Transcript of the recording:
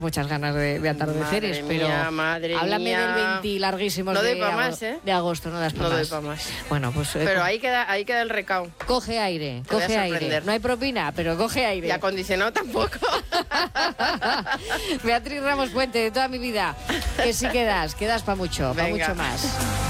muchas ganas de atardeceres, pero háblame del 20 larguísimos no doy pa más, de agosto, no das para más. No doy para más. Bueno, pues... pero ahí queda el recao. Coge aire, coge aire. No hay propina, pero coge aire. Y acondicionado tampoco. Beatriz Ramos Puente, de toda mi vida, que sí quedas para mucho más.